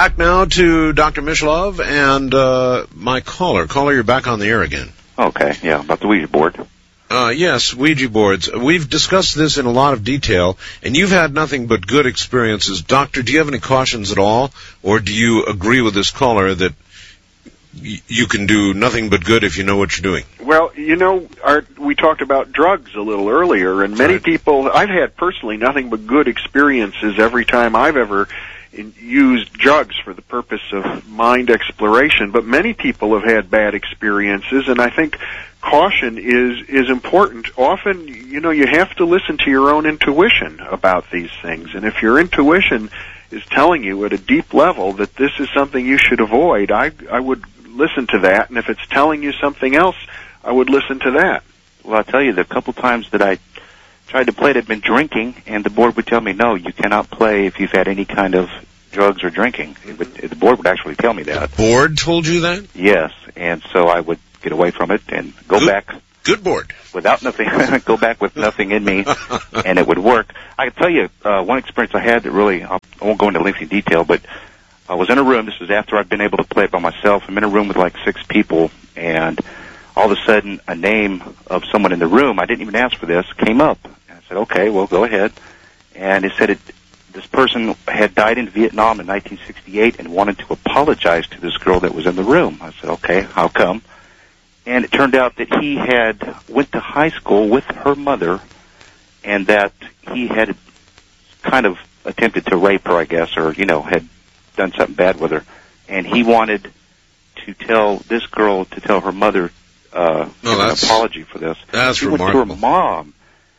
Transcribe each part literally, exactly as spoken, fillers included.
back now to Doctor Mishlove and uh, my caller. Caller, you're back on the air again. Okay, yeah, about the Ouija board. Uh, yes, Ouija boards. We've discussed this in a lot of detail, and you've had nothing but good experiences. Doctor, do you have any cautions at all, or do you agree with this caller that y- you can do nothing but good if you know what you're doing? Well, you know, our, we talked about drugs a little earlier, and many right. people, I've had personally nothing but good experiences every time I've ever in, used drugs for the purpose of mind exploration, but many people have had bad experiences, and I think caution is is important. Often, you know, you have to listen to your own intuition about these things, and if your intuition is telling you at a deep level that this is something you should avoid, I I would listen to that, and if it's telling you something else, I would listen to that. Well, I'll tell you, the couple times that I tried to play it, I'd been drinking, and the board would tell me, no, you cannot play if you've had any kind of drugs or drinking. It would, the board would actually tell me that. The board told you that? Yes, and so I would get away from it and go good, back. Good board. Without nothing, go back with nothing in me, and it would work. I can tell you uh, one experience I had that really, I won't go into lengthy detail, but I was in a room. This was after I'd been able to play it by myself. I'm in a room with like six people, and all of a sudden, a name of someone in the room, I didn't even ask for this, came up. And I said, okay, well, go ahead. And it said it, this person had died in Vietnam in nineteen sixty-eight and wanted to apologize to this girl that was in the room. I said, okay, how come? And it turned out that he had went to high school with her mother, and that he had kind of attempted to rape her, I guess, or, you know, had done something bad with her. And he wanted to tell this girl to tell her mother uh, no, an apology for this. That's he remarkable. went to her mom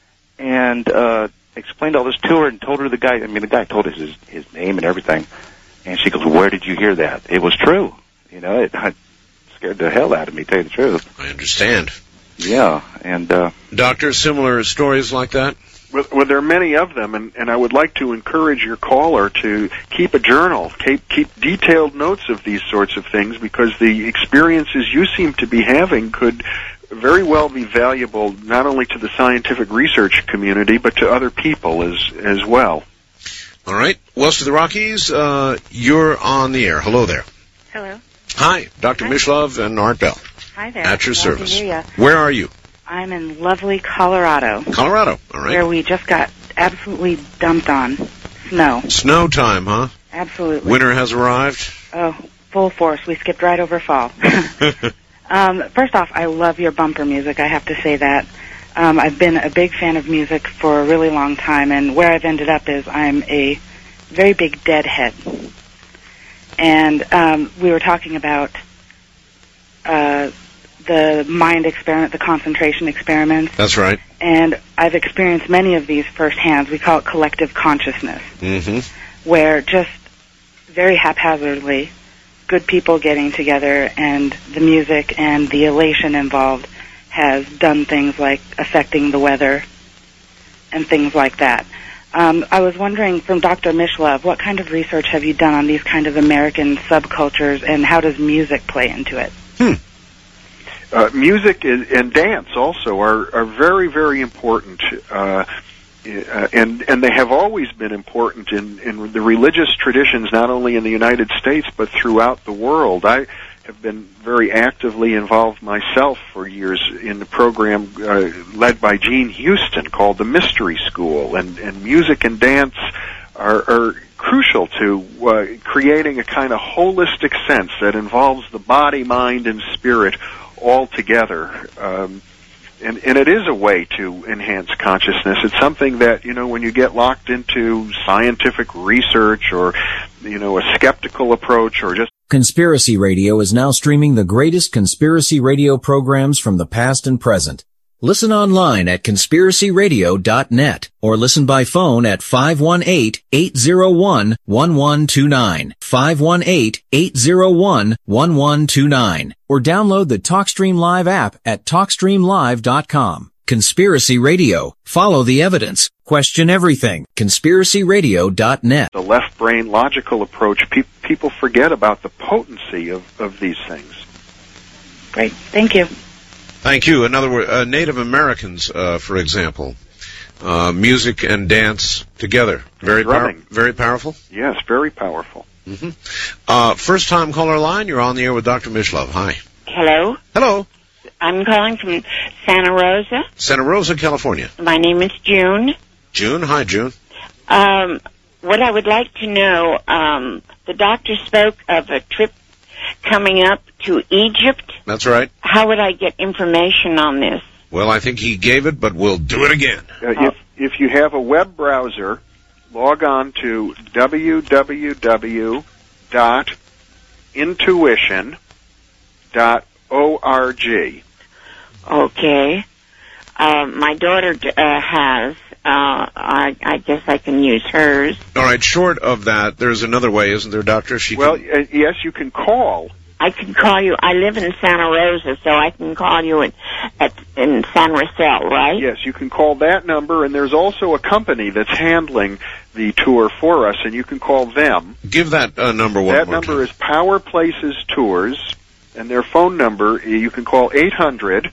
and uh, explained all this to her and told her the guy, I mean, the guy told us his, his name and everything. And she goes, where did you hear that? It was true. You know, it I, scared the hell out of me, to tell you the truth. I understand. Yeah, and... Uh, Doctor, similar stories like that? Well, well, there are many of them, and, and I would like to encourage your caller to keep a journal, keep, keep detailed notes of these sorts of things, because the experiences you seem to be having could very well be valuable not only to the scientific research community, but to other people as as well. All right. West of the Rockies, uh, you're on the air. Hello there. Hello. Hi, Doctor Hi. Mishlove and Art Bell. Hi there. At your Glad service. to hear ya. Where are you? I'm in lovely Colorado. Colorado. All right. Where we just got absolutely dumped on. Snow. Snow time, huh? Absolutely. Winter has arrived. Oh, full force. We skipped right over fall. um, first off, I love your bumper music. I have to say that. Um, I've been a big fan of music for a really long time, and where I've ended up is I'm a very big Deadhead. And um, we were talking about uh, the mind experiment, the concentration experiments. That's right. And I've experienced many of these firsthand. We call it collective consciousness, Mm-hmm. where just very haphazardly, good people getting together and the music and the elation involved has done things like affecting the weather and things like that. Um, I was wondering, from Doctor Mishlove, what kind of research have you done on these kind of American subcultures, and how does music play into it? Hmm. Uh, music and, and dance also are, are very, very important, uh, and and they have always been important in, in the religious traditions, not only in the United States but throughout the world. I have been very actively involved myself for years in the program uh, led by Gene Houston called the Mystery School, and, and music and dance are, are crucial to uh, creating a kind of holistic sense that involves the body, mind, and spirit all together. Um, and, and it is a way to enhance consciousness. It's something that, you know, when you get locked into scientific research or, you know, a skeptical approach or just... Conspiracy Radio is now streaming the greatest conspiracy radio programs from the past and present. Listen online at conspiracy radio dot net or listen by phone at five one eight, eight zero one, one one two nine, five one eight, eight zero one, one one two nine, or download the TalkStream Live app at talk stream live dot com. Conspiracy Radio. Follow the evidence. Question everything. conspiracy radio dot net. The left brain logical approach, pe- people forget about the potency of, of these things. Great. Thank you. Thank you. In other words, uh, Native Americans, uh, for example, uh, music and dance together. Very, power- very powerful? Yes, very powerful. Mm-hmm. Uh, first-time caller line, you're on the air with Doctor Mishlove. Hi. Hello. Hello. I'm calling from Santa Rosa. Santa Rosa, California. My name is June. June? Hi, June. Um, what I would like to know, um, the doctor spoke of a trip coming up to Egypt. That's right. How would I get information on this? Well, I think he gave it, but we'll do it again. Uh, if, if you have a web browser, log on to w w w dot intuition dot org. Okay. Uh, my daughter uh, has. Uh, I, I guess I can use hers. All right, short of that, there's another way, isn't there, Doctor? She well, can... uh, yes, you can call. I can call you. I live in Santa Rosa, so I can call you at, at in San Rafael, right? Yes, you can call that number, and there's also a company that's handling the tour for us, and you can call them. Give that uh, number one That more number time. is Power Places Tours, and their phone number, you can call eight hundred,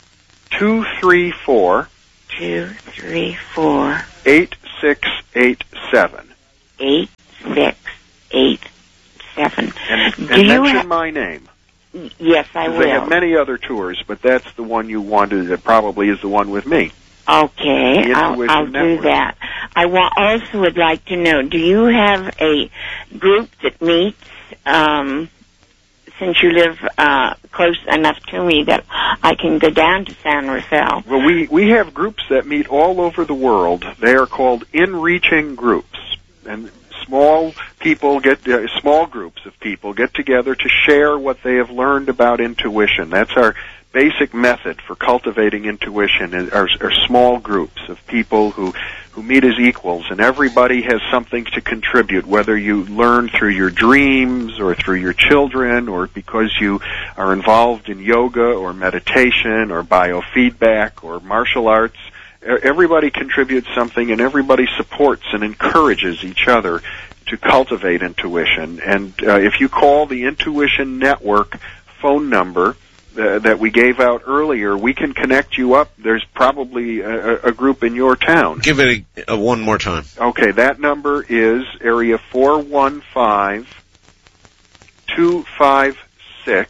two three four, Two, three, four, eight six eight seven. eight, six, eight, seven. And, Do and you mention ha- my name. Yes, I will. They have many other tours, but that's the one you wanted. That probably is the one with me. Okay, The I'll, Intuition I'll do Network. that. I wa- also would like to know, do you have a group that meets, um, since you live uh, close enough to me that I can go down to San Rafael? Well, we, we have groups that meet all over the world. They are called in-reaching groups. And small people get, uh, small groups of people get together to share what they have learned about intuition. That's our basic method for cultivating intuition, is are, are small groups of people who, who meet as equals, and everybody has something to contribute, whether you learn through your dreams or through your children or because you are involved in yoga or meditation or biofeedback or martial arts. Everybody contributes something, and everybody supports and encourages each other to cultivate intuition. And uh, if you call the Intuition Network phone number uh, that we gave out earlier, we can connect you up. There's probably a, a group in your town. Give it a, a one more time. Okay, that number is area four one five, two five six,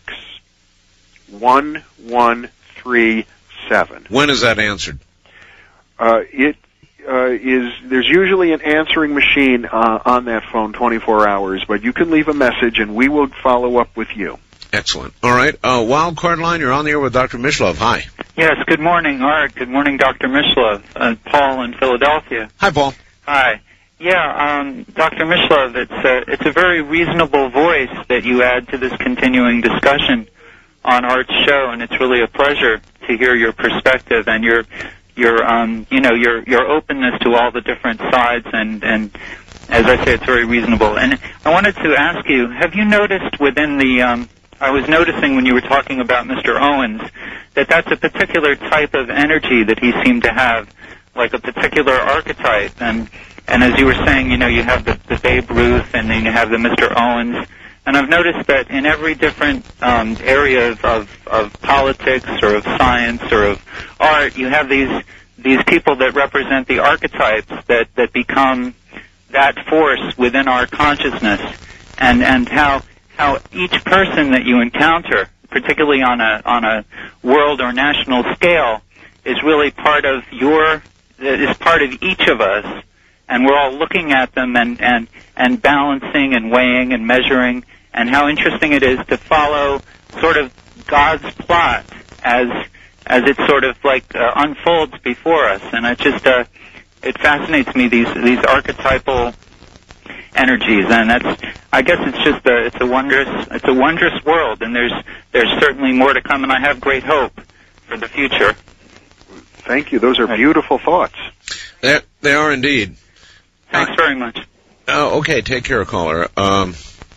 one one three seven. When is that answered? Uh, it uh, is. There's usually an answering machine uh, on that phone twenty-four hours, but you can leave a message, and we will follow up with you. Excellent. All right. Uh, wild card line, you're on the air with Doctor Mishlove. Hi. Yes, good morning, Art. Good morning, Doctor Mishlove. Uh, Paul in Philadelphia. Hi, Paul. Hi. Yeah, um, Doctor Mishlove, it's a, it's a very reasonable voice that you add to this continuing discussion on Art's show, and it's really a pleasure to hear your perspective and your your um, you know your your openness to all the different sides, and and as I say, it's very reasonable. And I wanted to ask you, have you noticed within the um, I was noticing when you were talking about Mister Owens that that's a particular type of energy that he seemed to have, like a particular archetype. And and as you were saying, you know, you have the, the Babe Ruth, and then you have the Mister Owens. And I've noticed that in every different um, area of, of, of politics or of science or of art, you have these these people that represent the archetypes that, that become that force within our consciousness, and, and how how each person that you encounter, particularly on a on a world or national scale, is really part of your is part of each of us, and we're all looking at them and, and, and balancing and weighing and measuring. And how interesting it is to follow sort of God's plot as as it sort of like uh, unfolds before us. And it just uh, it fascinates me, these these archetypal energies. And that's, I guess it's just a it's a wondrous it's a wondrous world. And there's there's certainly more to come. And I have great hope for the future. Thank you. Those are beautiful thoughts. They they are indeed. Thanks very much. Uh, okay, take care, caller. Um,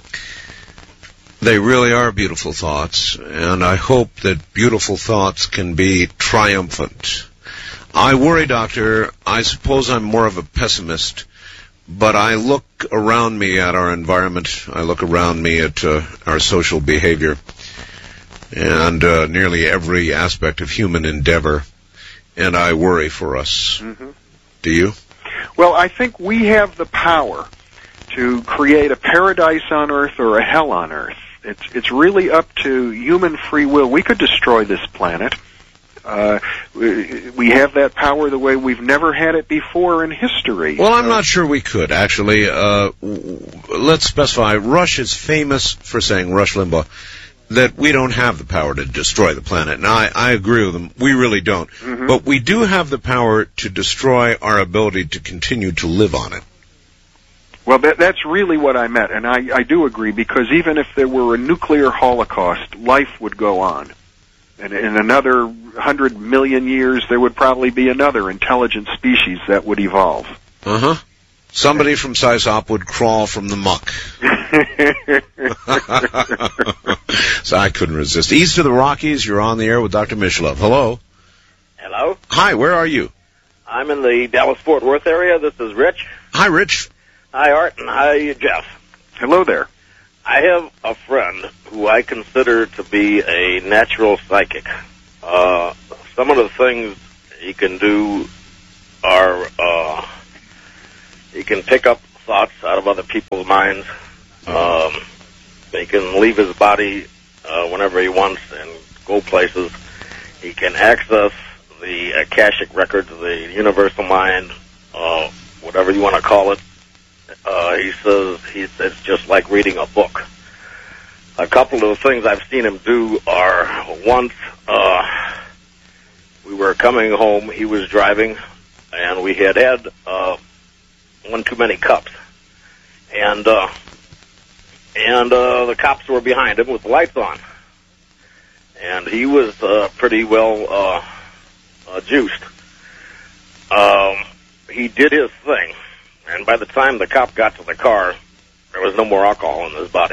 They really are beautiful thoughts, and I hope that beautiful thoughts can be triumphant. I worry, Doctor, I suppose I'm more of a pessimist, but I look around me at our environment, I look around me at uh, our social behavior, and uh, nearly every aspect of human endeavor, and I worry for us. Mm-hmm. Do you? Well, I think we have the power to create a paradise on Earth or a hell on Earth. It's it's really up to human free will. We could destroy this planet. Uh, we, we have that power the way we've never had it before in history. Well, I'm not sure we could, actually. Uh, let's specify, Rush is famous for saying, Rush Limbaugh, that we don't have the power to destroy the planet. And I, I agree with them. We really don't. Mm-hmm. But we do have the power to destroy our ability to continue to live on it. Well, that, that's really what I meant, and I, I do agree, because even if there were a nuclear holocaust, life would go on. And in another hundred million years, there would probably be another intelligent species that would evolve. Uh-huh. Somebody from Sysop would crawl from the muck. So I couldn't resist. East of the Rockies, you're on the air with Doctor Mishlove. Hello. Hello. Hi, where are you? I'm in the Dallas-Fort Worth area. This is Rich. Hi, Rich. Hi, Art, and hi, Jeff. Hello there. I have a friend who I consider to be a natural psychic. Uh, some of the things he can do are, uh, he can pick up thoughts out of other people's minds. Um, he can leave his body uh, whenever he wants and go places. He can access the Akashic records, the universal mind, uh, whatever you want to call it. Uh, he says he, it's just like reading a book. A couple of the things I've seen him do are, once uh, we were coming home, he was driving, and we had had uh, one too many cups. And uh, and uh, the cops were behind him with the lights on. And he was uh, pretty well uh, uh, juiced. Um, he did his thing. And by the time the cop got to the car, there was no more alcohol in his body.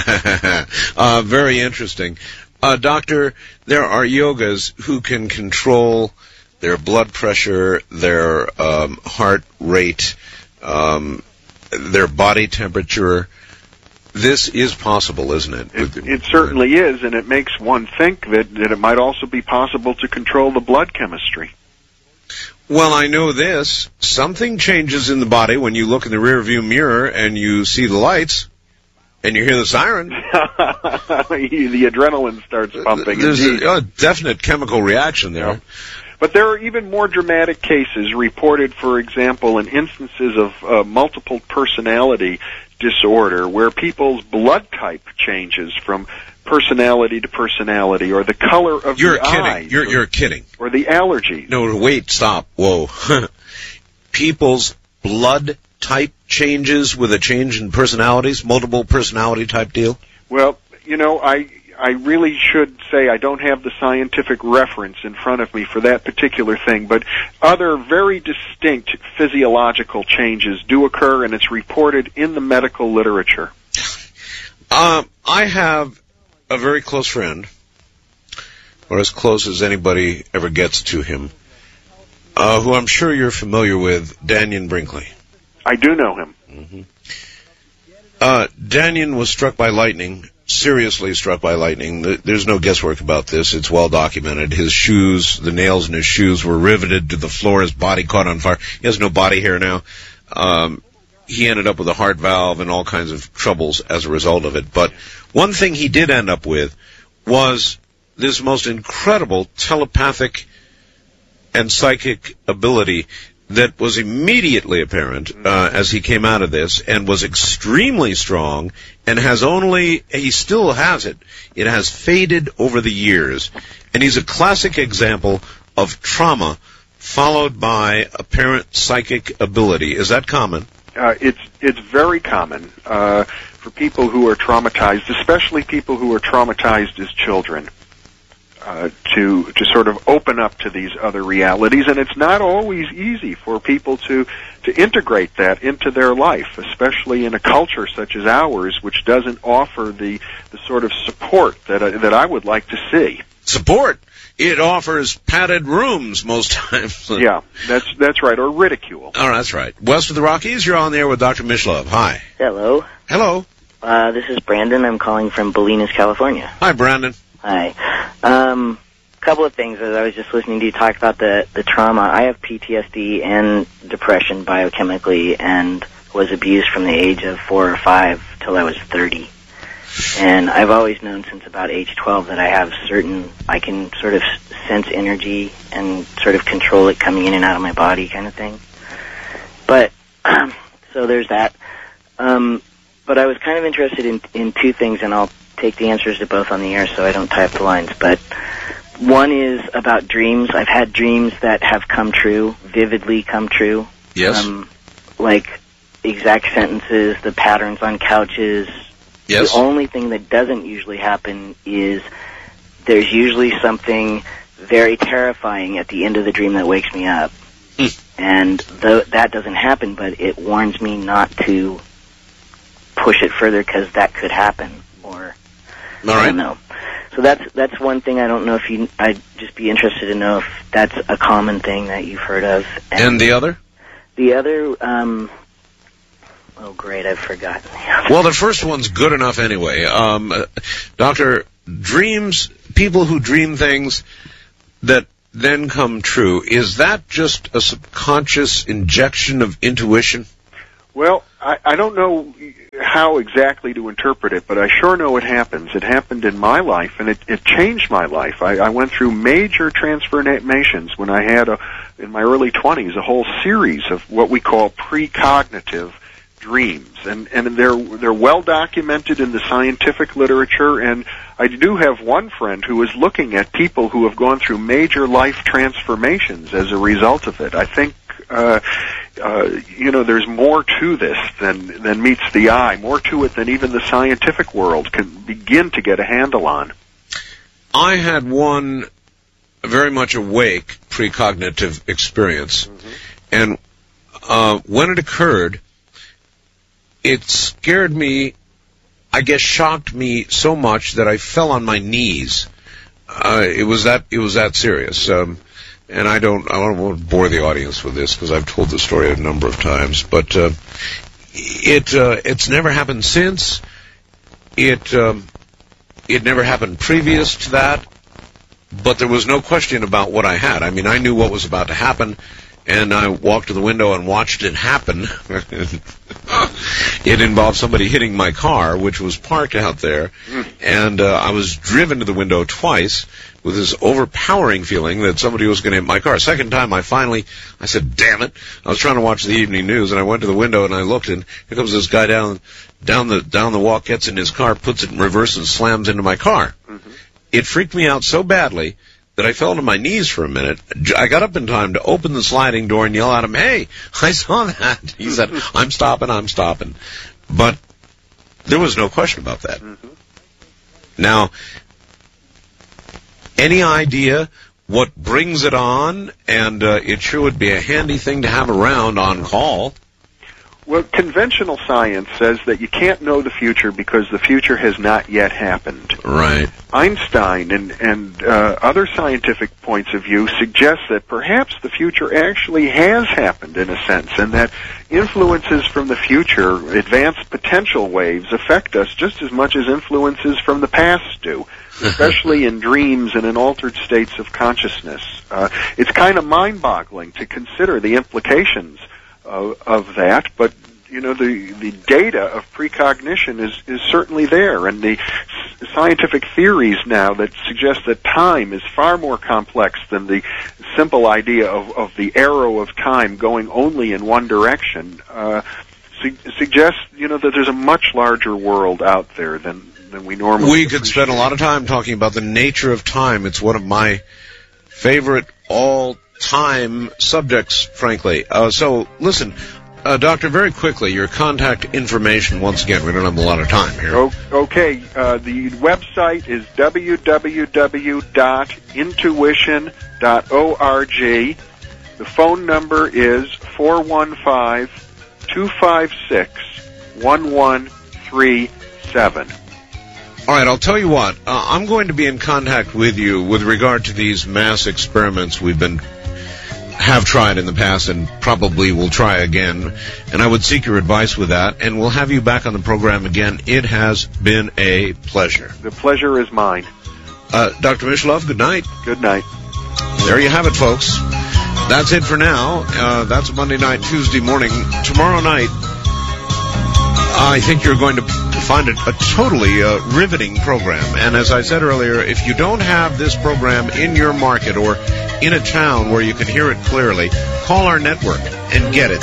uh, very interesting. Uh, doctor, there are yogas who can control their blood pressure, their um, heart rate, um, their body temperature. This is possible, isn't it? It, it certainly is, and it makes one think that, that it might also be possible to control the blood chemistry. Well, I know this. Something changes in the body when you look in the rearview mirror and you see the lights and you hear the siren. The adrenaline starts pumping. There's indeed. a, a definite chemical reaction there. Yeah. But there are even more dramatic cases reported, for example, in instances of uh, multiple personality disorder where people's blood type changes from personality to personality, or the color of you're the kidding. eyes. You're you're kidding. Or the allergies. No, wait, stop. Whoa. People's blood type changes with a change in personalities, multiple personality type deal? Well, you know, I I really should say I don't have the scientific reference in front of me for that particular thing, but other very distinct physiological changes do occur, and it's reported in the medical literature. Um, I have a very close friend, or as close as anybody ever gets to him, uh, who I'm sure you're familiar with, Dannion Brinkley. I do know him. Mm-hmm. Uh, Dannion was struck by lightning, seriously struck by lightning. There's no guesswork about this. It's well documented. His shoes, the nails in his shoes were riveted to the floor. His body caught on fire. He has no body hair now. Um, he ended up with a heart valve and all kinds of troubles as a result of it. But one thing he did end up with was this most incredible telepathic and psychic ability that was immediately apparent uh, as he came out of this, and was extremely strong, and has only, he still has it, it has faded over the years. And he's a classic example of trauma followed by apparent psychic ability. Is that common? Uh, it's it's very common uh, for people who are traumatized, especially people who are traumatized as children, uh, to to sort of open up to these other realities. And it's not always easy for people to to integrate that into their life, especially in a culture such as ours, which doesn't offer the the sort of support that I, that I would like to see. Support? It offers padded rooms most times. Yeah, that's that's right, or ridicule. Oh, that's right. West of the Rockies, you're on there with Doctor Mishlove. Hi. Hello. Hello. Uh, this is Brandon. I'm calling from Bolinas, California. Hi, Brandon. Hi. Um, couple of things as I was just listening to you talk about the, the trauma. I have P T S D and depression biochemically, and was abused from the age of four or five till I was thirty. And I've always known since about age twelve that I have certain, I can sort of sense energy and sort of control it coming in and out of my body kind of thing. But, so there's that. Um, but I was kind of interested in, in two things, and I'll take the answers to both on the air so I don't tie up the lines. But one is about dreams. I've had dreams that have come true, vividly come true. Yes. Um, like exact sentences, the patterns on couches. Yes. The only thing that doesn't usually happen is there's usually something very terrifying at the end of the dream that wakes me up. Mm. And th- that doesn't happen, but it warns me not to push it further because that could happen. Or All right. I don't know. So that's that's one thing. I don't know if you. I'd just be interested to know if that's a common thing that you've heard of. And, and the other? The other. Um, oh, great! I've forgotten the other. Well, the first one's good enough anyway. Um, uh, Doctor, dreams. People who dream things that then come true. Is that just a subconscious injection of intuition? Well, I, I don't know how exactly to interpret it, but I sure know it happens. It happened in my life, and it, it changed my life. I, I went through major transformations when I had, a, in my early twenties, a whole series of what we call precognitive dreams, and and they're they're well documented in the scientific literature. And I do have one friend who is looking at people who have gone through major life transformations as a result of it. I think. Uh, uh, you know, there's more to this than than meets the eye, more to it than even the scientific world can begin to get a handle on. I had one very much awake precognitive experience, mm-hmm. and uh, when it occurred, it scared me, I guess shocked me so much that I fell on my knees. Uh, it was that it was that serious. Um, And I don't, I don't want to bore the audience with this because I've told the story a number of times. But uh, it, uh, it's never happened since. It, um, it never happened previous to that. But there was no question about what I had. I mean, I knew what was about to happen, and I walked to the window and watched it happen. It involved somebody hitting my car, which was parked out there, and uh, I was driven to the window twice with this overpowering feeling that somebody was going to hit my car. Second time, I finally, I said, damn it. I was trying to watch the evening news, and I went to the window, and I looked, and here comes this guy down down the down the walk, gets in his car, puts it in reverse, and slams into my car. Mm-hmm. It freaked me out so badly that I fell to my knees for a minute. I got up in time to open the sliding door and yell at him, hey, I saw that. He said, I'm stopping, I'm stopping. But there was no question about that. Mm-hmm. Now, any idea what brings it on? And uh, it sure would be a handy thing to have around on call. Well, conventional science says that you can't know the future because the future has not yet happened. Right. Einstein and, and uh, other scientific points of view suggest that perhaps the future actually has happened in a sense, and that influences from the future, advanced potential waves, affect us just as much as influences from the past do, especially in dreams and in altered states of consciousness. Uh, it's kind of mind-boggling to consider the implications Of, of that, but you know the the data of precognition is is certainly there, and the s- scientific theories now that suggest that time is far more complex than the simple idea of of the arrow of time going only in one direction uh, su- suggest you know that there's a much larger world out there than than we normally. We could spend a lot of time talking about the nature of time. It's one of my favorite all. time subjects, frankly. Uh, so, listen, uh, Doctor, very quickly, your contact information, once again, we don't have a lot of time here. Okay, uh, the website is w w w dot intuition dot org. The phone number is four one five, two five six, one one three seven. All right, I'll tell you what. Uh, I'm going to be in contact with you with regard to these mass experiments we've been have tried in the past and probably will try again, and I would seek your advice with that, and we'll have you back on the program again. It has been a pleasure. The pleasure is mine. Uh, Doctor Mishlove, good night. Good night. There you have it, folks. That's it for now. Uh, that's a Monday night, Tuesday morning. Tomorrow night, I think you're going to find it a totally uh, riveting program. And as I said earlier, if you don't have this program in your market or in a town where you can hear it clearly, call our network and get it.